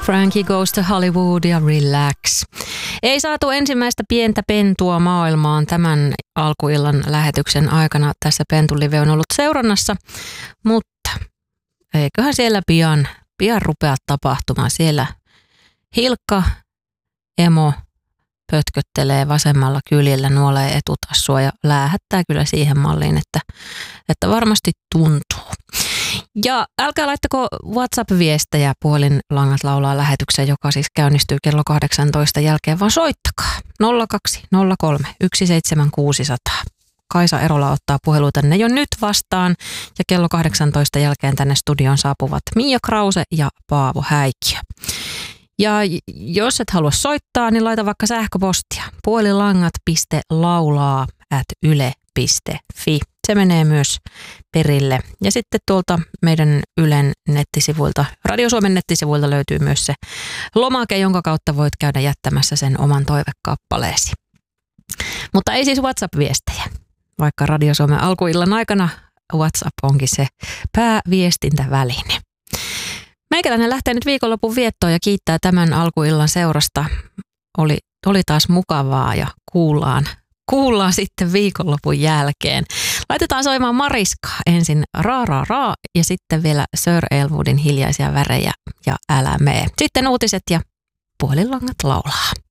Frankie Goes to Hollywood ja Relax. Ei saatu ensimmäistä pientä pentua maailmaan tämän alkuillan lähetyksen aikana. Tässä Pentulive on ollut seurannassa, mutta eiköhän siellä pian rupea tapahtumaan. Siellä Hilkka emo pötköttelee vasemmalla kyljellä, nuolee etutassua ja läähättää kyllä siihen malliin, että varmasti tuntuu. Ja älkää laittako WhatsApp-viestejä Puhelinlangat laulaa lähetykseen, joka siis käynnistyy kello 18 jälkeen, vaan soittakaa 0203 17600. Kaisa Erola ottaa puheluitanne jo nyt vastaan ja kello 18 jälkeen tänne studioon saapuvat Mia Krause ja Paavo Häikkiö. Ja jos et halua soittaa, niin laita vaikka sähköpostia puhelinlangat.laulaa@yle.fi. Se menee myös perille. Ja sitten tuolta meidän Ylen nettisivuilta, Radio Suomen nettisivuilta löytyy myös se lomake, jonka kautta voit käydä jättämässä sen oman toivekappaleesi. Mutta ei siis WhatsApp-viestejä, vaikka Radio Suomen alkuillan aikana WhatsApp onkin se pääviestintäväline. Meikäläinen lähtee nyt viikonlopun viettoon ja kiittää tämän alkuillan seurasta. Oli taas mukavaa ja kuullaan sitten viikonlopun jälkeen. Laitetaan soimaan Mariskaa ensin Raa ja sitten vielä Sir Elwoodin Hiljaisia värejä ja Älä mee. Sitten uutiset ja Puhelinlangat laulaa.